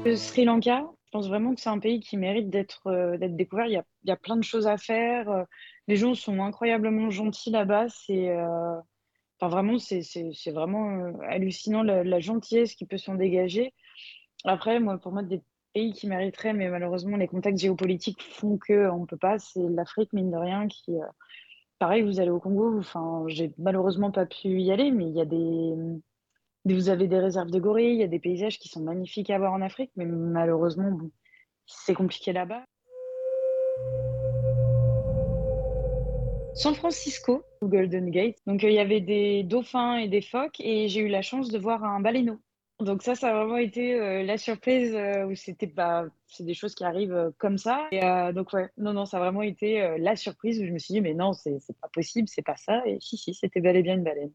Le Sri Lanka, je pense vraiment que c'est un pays qui mérite d'être découvert. Il y a plein de choses à faire. Les gens sont incroyablement gentils là-bas. Enfin, vraiment, c'est vraiment hallucinant la gentillesse qui peut s'en dégager. Après, moi, pour moi, des pays qui mériteraient, mais malheureusement, les contacts géopolitiques font que on peut pas. C'est l'Afrique, mine de rien, pareil, vous allez au Congo. Enfin, j'ai malheureusement pas pu y aller, mais il y a vous avez des réserves de gorilles, il y a des paysages qui sont magnifiques à voir en Afrique, mais malheureusement, bon, c'est compliqué là-bas. San Francisco, au Golden Gate. Donc, il y avait des dauphins et des phoques, et j'ai eu la chance de voir un baleineau. Donc ça a vraiment été la surprise où c'est des choses qui arrivent comme ça. Et donc ouais, non, non, ça a vraiment été la surprise où je me suis dit, mais non, c'est pas possible, c'est pas ça. Et si, c'était bel et bien une baleine.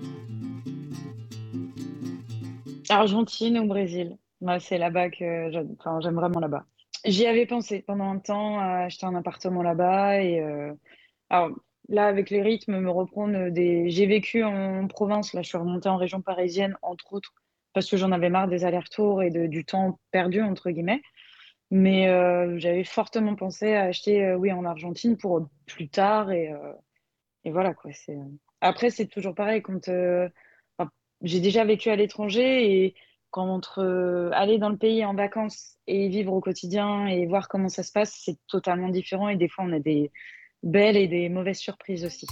Argentine ou Brésil. Moi, c'est là-bas que j'aime vraiment là-bas. J'y avais pensé pendant un temps à acheter un appartement là-bas et alors là avec les rythmes me reprendre des j'ai vécu en province, là je suis remontée en région parisienne entre autres parce que j'en avais marre des allers-retours et du temps perdu entre guillemets. Mais j'avais fortement pensé à acheter oui en Argentine pour plus tard et voilà quoi, après c'est toujours pareil enfin, j'ai déjà vécu à l'étranger et quand entre aller dans le pays en vacances et vivre au quotidien et voir comment ça se passe, c'est totalement différent et des fois on a des belles et des mauvaises surprises aussi.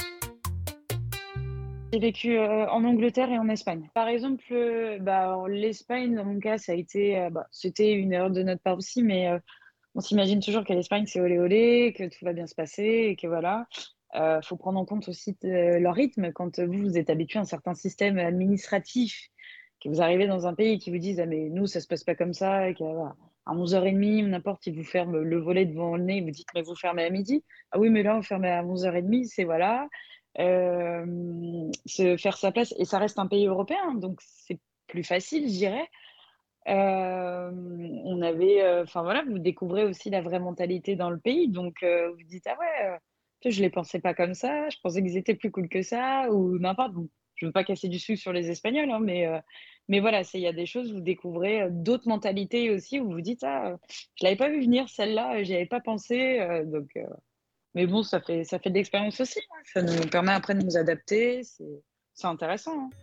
J'ai vécu en Angleterre et en Espagne. Par exemple, l'Espagne, dans mon cas, ça a été, c'était une erreur de notre part aussi, mais on s'imagine toujours qu'à l'Espagne, c'est olé olé, que tout va bien se passer et que voilà. Faut prendre en compte aussi leur rythme. Quand vous êtes habitué à un certain système administratif, que vous arrivez dans un pays qui vous disent ah mais nous ça se passe pas comme ça, et qu'à voilà, à 11h30, n'importe, ils vous ferment le volet devant le nez, vous dites mais vous fermez à midi. Ah oui mais là on ferme à 11h30, c'est voilà. Se faire sa place et ça reste un pays européen donc c'est plus facile, je dirais. On avait, enfin voilà, vous découvrez aussi la vraie mentalité dans le pays, donc vous dites ah ouais, je les pensais pas comme ça, je pensais qu'ils étaient plus cool que ça ou n'importe. Bon, je veux pas casser du sucre sur les Espagnols, hein, mais voilà, il y a des choses vous découvrez d'autres mentalités aussi où vous dites ah, je l'avais pas vu venir celle-là, j'y avais pas pensé, mais bon, ça fait de l'expérience aussi, hein, ça nous permet après de nous adapter, c'est intéressant, hein.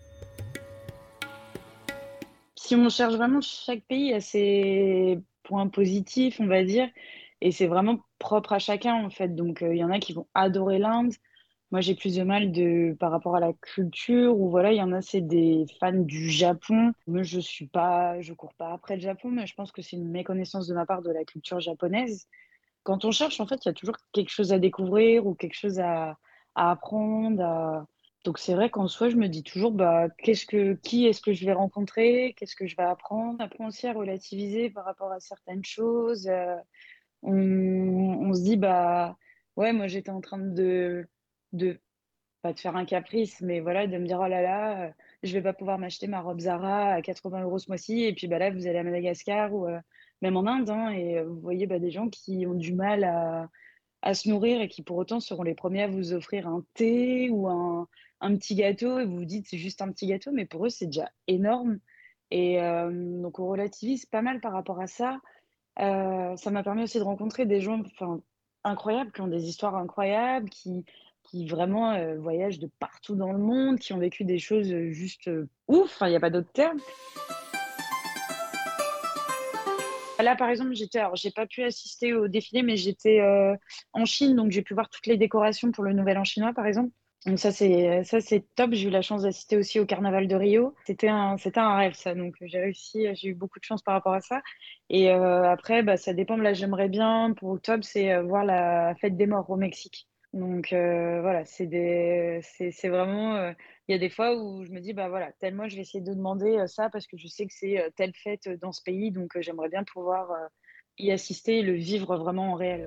Si on cherche vraiment, chaque pays a ses points positifs, on va dire, et c'est vraiment propre à chacun en fait. Donc il y en a qui vont adorer l'Inde. Moi, j'ai plus de mal par rapport à la culture, ou voilà, il y en a, c'est des fans du Japon. Moi, je cours pas après le Japon, mais je pense que c'est une méconnaissance de ma part de la culture japonaise. Quand on cherche, en fait, il y a toujours quelque chose à découvrir ou quelque chose à apprendre. Donc c'est vrai qu'en soi, je me dis toujours, bah, qui est-ce que je vais rencontrer? Qu'est-ce que je vais apprendre? On apprend aussi à relativiser par rapport à certaines choses. On se dit, bah, ouais, moi j'étais en train de, pas de faire un caprice, mais voilà, de me dire, oh là là, je vais pas pouvoir m'acheter ma robe Zara à 80 € ce mois-ci. Et puis bah là, vous allez à Madagascar ou même en Inde, hein, et vous voyez bah, des gens qui ont du mal à se nourrir et qui pour autant seront les premiers à vous offrir un thé ou un petit gâteau et vous vous dites c'est juste un petit gâteau, mais pour eux c'est déjà énorme. Et donc on relativise pas mal par rapport à ça. Ça m'a permis aussi de rencontrer des gens enfin, incroyables, qui ont des histoires incroyables, qui vraiment voyagent de partout dans le monde, qui ont vécu des choses juste ouf, enfin, il n'y a pas d'autre terme. Là, par exemple, alors, j'ai pas pu assister au défilé, mais j'étais en Chine, donc j'ai pu voir toutes les décorations pour le Nouvel An chinois, par exemple. Donc ça c'est top. J'ai eu la chance d'assister aussi au Carnaval de Rio. C'était un rêve ça. Donc j'ai réussi, j'ai eu beaucoup de chance par rapport à ça. Et après, bah, ça dépend. Là, j'aimerais bien pour octobre, c'est voir la fête des morts au Mexique. Donc voilà, c'est vraiment. Il y a des fois où je me dis bah voilà, tel mois je vais essayer de demander ça parce que je sais que c'est telle fête dans ce pays, donc j'aimerais bien pouvoir y assister et le vivre vraiment en réel.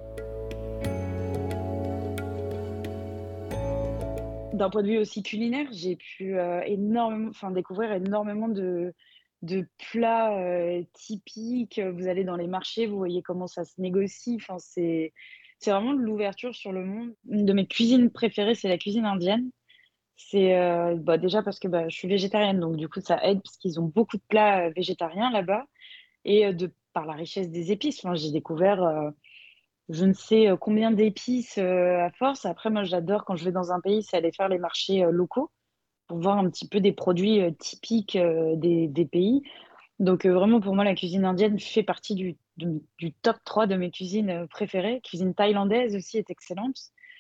D'un point de vue aussi culinaire, j'ai pu énormément, enfin, découvrir énormément de plats typiques. Vous allez dans les marchés, vous voyez comment ça se négocie. Enfin, c'est vraiment de l'ouverture sur le monde. Une de mes cuisines préférées, c'est la cuisine indienne. C'est bah, déjà parce que bah, je suis végétarienne, donc du coup ça aide parce qu'ils ont beaucoup de plats végétariens là-bas. et par la richesse des épices. Enfin, j'ai découvert je ne sais combien d'épices à force. Après, moi, j'adore quand je vais dans un pays, c'est aller faire les marchés locaux pour voir un petit peu des produits typiques des pays. Donc, vraiment, pour moi, la cuisine indienne fait partie du top 3 de mes cuisines préférées. Cuisine thaïlandaise aussi est excellente.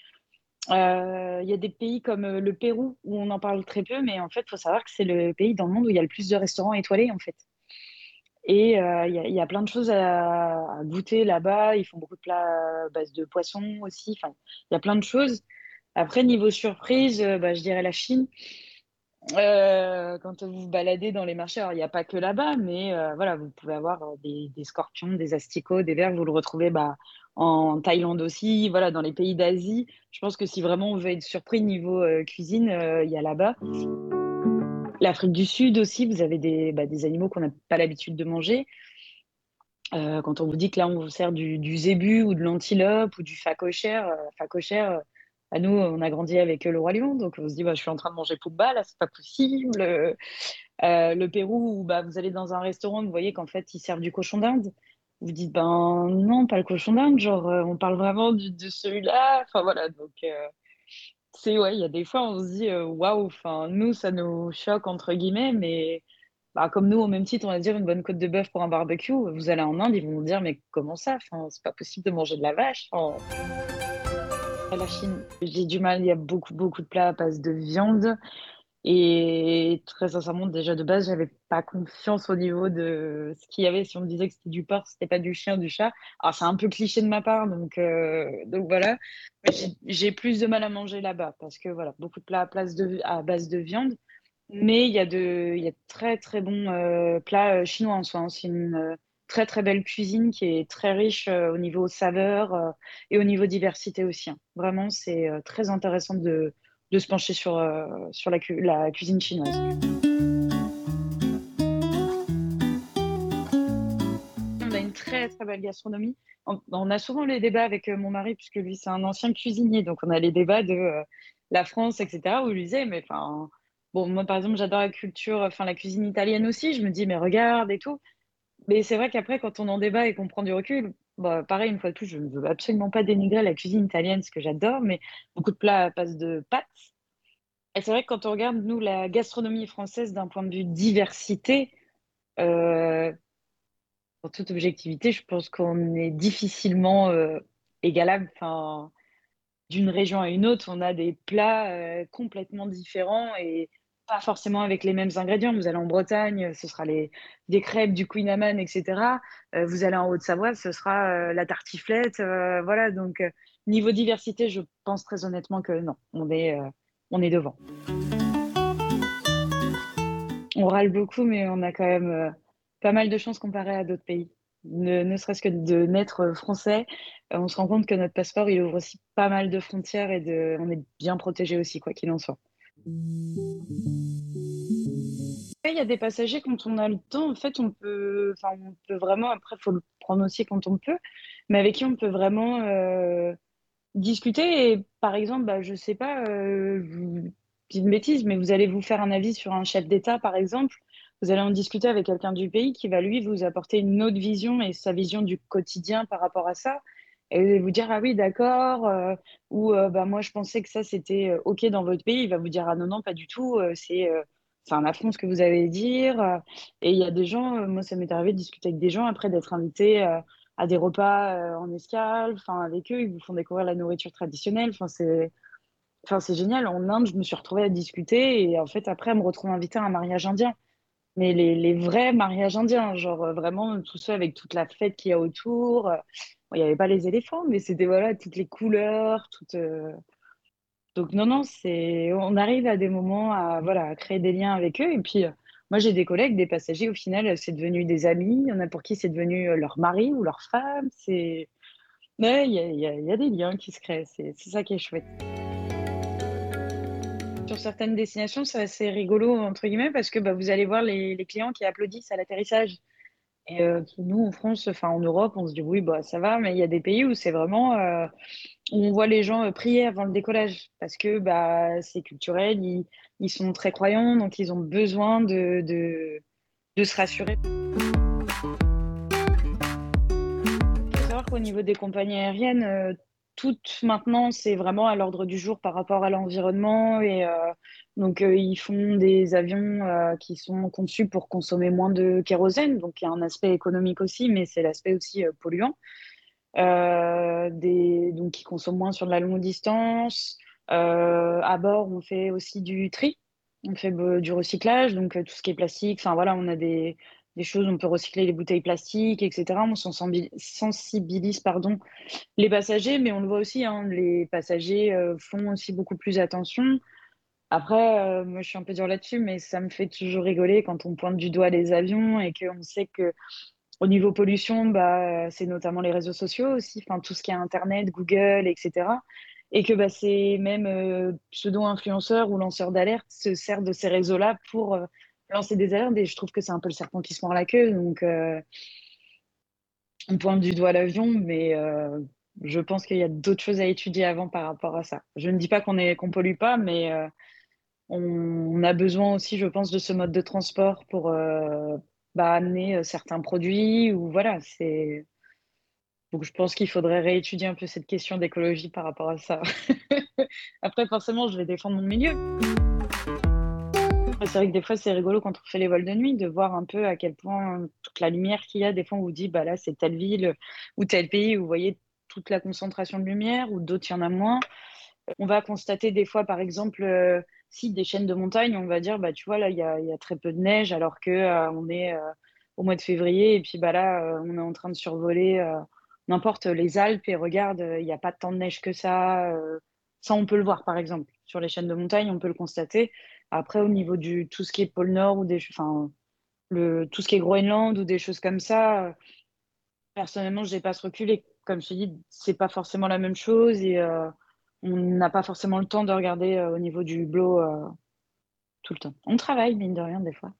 Il y a des pays comme le Pérou où on en parle très peu, mais en fait, il faut savoir que c'est le pays dans le monde où il y a le plus de restaurants étoilés, en fait. Et il y a plein de choses à goûter là-bas. Ils font beaucoup de plats à base de poisson aussi. Enfin, il y a plein de choses. Après, niveau surprise, bah, je dirais la Chine. Quand vous vous baladez dans les marchés, alors il n'y a pas que là-bas, mais voilà, vous pouvez avoir des scorpions, des asticots, des vers. Vous le retrouvez bah, en Thaïlande aussi, voilà, dans les pays d'Asie. Je pense que si vraiment on veut être surpris niveau cuisine, il y a là-bas. L'Afrique du Sud aussi, vous avez des animaux qu'on n'a pas l'habitude de manger. Quand on vous dit que là, on vous sert du zébu ou de l'antilope ou du phacochère, à nous, on a grandi avec le Roi Lion, donc on se dit, bah, je suis en train de manger Pumba, là, c'est pas possible. Le Pérou, où bah, vous allez dans un restaurant, vous voyez qu'en fait, ils servent du cochon d'Inde. Vous dites, ben non, pas le cochon d'Inde, genre, on parle vraiment de celui-là. Enfin, voilà, donc, ouais, il y a des fois, on se dit, waouh, enfin, nous, ça nous choque, entre guillemets, mais bah, comme nous, au même titre, on va dire une bonne côte de bœuf pour un barbecue. Vous allez en Inde, ils vont vous dire, mais comment ça? Enfin, c'est pas possible de manger de la vache. Enfin, la Chine, j'ai du mal. Il y a beaucoup, beaucoup de plats à base de viande. Et très sincèrement, déjà de base, j'avais pas confiance au niveau de ce qu'il y avait. Si on me disait que c'était du porc, c'était pas du chien, du chat. Alors, c'est un peu cliché de ma part, donc voilà. Mais j'ai plus de mal à manger là-bas parce que voilà, beaucoup de plats à base de viande. Mais il y a de très très bons plats chinois en soi, hein. C'est une très très belle cuisine qui est très riche au niveau saveur et au niveau diversité aussi, hein. Vraiment, c'est très intéressant de se pencher sur la cuisine chinoise. On a une très très belle gastronomie. On a souvent les débats avec mon mari, puisque lui c'est un ancien cuisinier, donc on a les débats de la France, etc. Où il lui disait, mais enfin, bon, moi par exemple j'adore la culture, enfin la cuisine italienne aussi. Je me dis, mais regarde et tout. Mais c'est vrai qu'après, quand on en débat et qu'on prend du recul, bah, pareil, une fois de plus, je ne veux absolument pas dénigrer la cuisine italienne, ce que j'adore, mais beaucoup de plats à base de pâtes. Et c'est vrai que quand on regarde, nous, la gastronomie française d'un point de vue diversité, euh, en toute objectivité, je pense qu'on est difficilement égalable. Enfin, d'une région à une autre, on a des plats complètement différents et pas forcément avec les mêmes ingrédients. Vous allez en Bretagne, ce sera des crêpes, du Queen Amman, etc. Vous allez en Haute-Savoie, ce sera la tartiflette. Voilà, donc niveau diversité, je pense très honnêtement que non, on est devant. On râle beaucoup, mais on a quand même pas mal de chance comparé à d'autres pays. Ne serait-ce que de naître français, on se rend compte que notre passeport, il ouvre aussi pas mal de frontières on est bien protégé aussi, quoi qu'il en soit. Il y a des passagers, quand on a le temps, en fait, enfin, on peut vraiment, après, il faut le prendre aussi quand on peut, mais avec qui on peut vraiment discuter. Et par exemple, bah, je sais pas, je vous dis une bêtise, mais vous allez vous faire un avis sur un chef d'État, par exemple. Vous allez en discuter avec quelqu'un du pays qui va, lui, vous apporter une autre vision et sa vision du quotidien par rapport à ça. Et vous dire, ah oui, d'accord, ou bah, moi, je pensais que ça, c'était OK dans votre pays. Il va vous dire, ah non, non, pas du tout, c'est un affront ce que vous allez dire. Et il y a des gens, moi, ça m'est arrivé de discuter avec des gens après d'être invité à des repas en escale, enfin avec eux, ils vous font découvrir la nourriture traditionnelle. Enfin, c'est génial. En Inde, je me suis retrouvée à discuter et en fait, après, à me retrouver invitée à un mariage indien. Mais les vrais mariages indiens, genre vraiment tout ça avec toute la fête qu'il y a autour. Bon, il n'y avait pas les éléphants, mais c'était voilà, toutes les couleurs, donc non, non, on arrive à des moments à, voilà, à créer des liens avec eux. Et puis, moi, j'ai des collègues, des passagers, au final, c'est devenu des amis. Il y en a pour qui c'est devenu leur mari ou leur femme. Ouais, il y a des liens qui se créent. C'est ça qui est chouette. Sur certaines destinations, c'est assez rigolo, entre guillemets, parce que bah, vous allez voir les clients qui applaudissent à l'atterrissage. Et nous, en France, enfin en Europe, on se dit oui, bah ça va, mais il y a des pays où c'est vraiment où on voit les gens prier avant le décollage parce que bah c'est culturel, ils sont très croyants, donc ils ont besoin de se rassurer. savoir qu'au niveau des compagnies aériennes, toutes maintenant, c'est vraiment à l'ordre du jour par rapport à l'environnement et donc ils font des avions qui sont conçus pour consommer moins de kérosène, donc il y a un aspect économique aussi, mais c'est l'aspect aussi polluant. Donc qui consomment moins sur de la longue distance. À bord, on fait aussi du tri, on fait du recyclage, donc tout ce qui est plastique. Enfin voilà, on a des choses, on peut recycler les bouteilles plastiques, etc. On sensibilise, pardon, les passagers, mais on le voit aussi, hein, les passagers font aussi beaucoup plus attention. Après, moi je suis un peu dur là-dessus, mais ça me fait toujours rigoler quand on pointe du doigt les avions et qu'on sait que au niveau pollution, bah, c'est notamment les réseaux sociaux aussi, enfin, tout ce qui est Internet, Google, etc. Et que bah, ces mêmes pseudo-influenceurs ou lanceurs d'alerte se servent de ces réseaux-là pour lancer des alertes. Et je trouve que c'est un peu le serpent qui se mord la queue. Donc, on pointe du doigt l'avion, mais je pense qu'il y a d'autres choses à étudier avant par rapport à ça. Je ne dis pas qu'on pollue pas, mais on a besoin aussi, je pense, de ce mode de transport pour bah, amener certains produits ou voilà, c'est donc je pense qu'il faudrait réétudier un peu cette question d'écologie par rapport à ça. Après, forcément, je vais défendre mon milieu. C'est vrai que des fois, c'est rigolo quand on fait les vols de nuit de voir un peu à quel point toute la lumière qu'il y a, des fois, on vous dit, bah là, c'est telle ville ou tel pays où vous voyez toute la concentration de lumière, ou d'autres, il y en a moins. On va constater des fois, par exemple, si des chaînes de montagne, on va dire, bah tu vois, là, il y a très peu de neige, alors que on est au mois de février, et puis bah là, on est en train de survoler n'importe les Alpes, et regarde, il n'y a pas tant de neige que ça. Ça, on peut le voir, par exemple. Sur les chaînes de montagne, on peut le constater. Après, au niveau du tout ce qui est pôle Nord ou enfin, tout ce qui est Groenland ou des choses comme ça, personnellement, je n'ai pas ce recul et comme je te dis, c'est pas forcément la même chose et on n'a pas forcément le temps de regarder au niveau du hublot tout le temps. On travaille, mine de rien, des fois.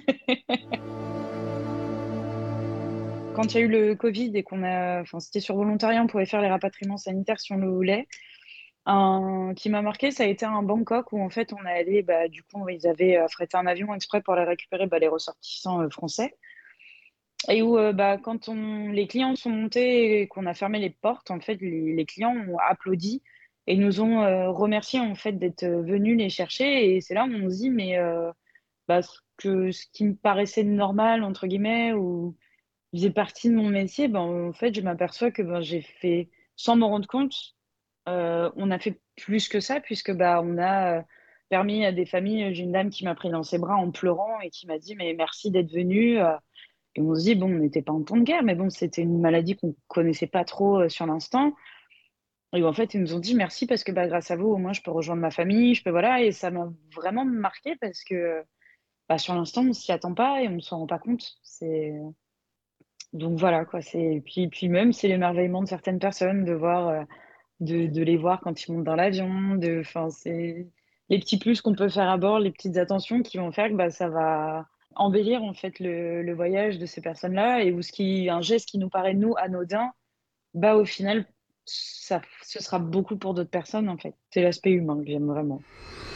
Quand il y a eu le Covid et enfin, c'était sur volontariat, on pouvait faire les rapatriements sanitaires si on le voulait. Un qui m'a marqué, ça a été un Bangkok où en fait on est allé, bah, du coup, ils avaient affrété un avion exprès pour aller récupérer bah, les ressortissants français. Et où bah, quand les clients sont montés et qu'on a fermé les portes, en fait, les clients ont applaudi et nous ont remercié en fait d'être venus les chercher. Et c'est là où on se dit, mais bah, ce qui me paraissait normal, entre guillemets, ou faisait partie de mon métier, ben, en fait, je m'aperçois que ben, j'ai fait, sans m'en rendre compte, on a fait plus que ça, puisque bah, on a permis à des familles, j'ai une dame qui m'a pris dans ses bras en pleurant et qui m'a dit, mais merci d'être venue. Et on se dit, bon, on n'était pas en temps de guerre, mais bon, c'était une maladie qu'on connaissait pas trop sur l'instant. Et en fait, ils nous ont dit merci parce que bah, grâce à vous, au moins, je peux rejoindre ma famille, je peux, voilà. Et ça m'a vraiment marqué parce que bah, sur l'instant, on s'y attend pas et on ne s'en rend pas compte. Donc voilà, quoi. Puis même, c'est l'émerveillement de certaines personnes de voir, de les voir quand ils montent dans l'avion, enfin, c'est les petits plus qu'on peut faire à bord, les petites attentions qui vont faire que bah, ça va embellir en fait le voyage de ces personnes-là et où un geste qui nous paraît nous anodin, bah au final, ce sera beaucoup pour d'autres personnes en fait. C'est l'aspect humain que j'aime vraiment.